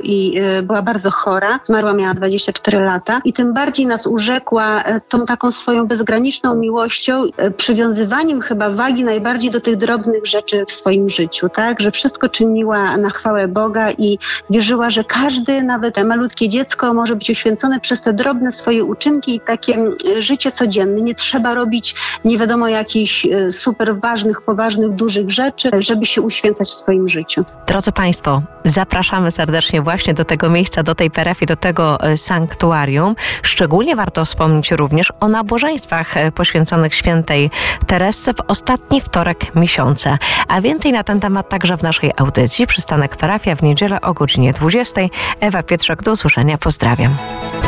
i była bardzo chora. Zmarła, miała 24 lata i tym bardziej nas urzekła tą taką swoją bezgraniczną miłością, przywiązywaniem chyba wagi najbardziej do tych drobnych rzeczy w swoim życiu, tak? Że wszystko czyniła na chwałę Boga i wierzyła, że każdy, nawet malutkie dziecko może być uświęcone przez te drobne swoje uczynki i takie życie codzienne. Nie trzeba robić nie wiadomo jakichś super ważnych, poważnych, dużych rzeczy, żeby się uświęcać w swoim życiu. Drodzy Państwo, zapraszamy serdecznie właśnie do tego miejsca, do tej parafii, do tego sanktuarium. Szczególnie warto wspomnieć również o nabożeństwach poświęconych świętej Teresce w ostatni wtorek miesiąca. A więcej na ten temat także w naszej audycji Przystanek Parafia w niedzielę o godzinie 20. Ewa Pietrzak, do usłyszenia. Pozdrawiam.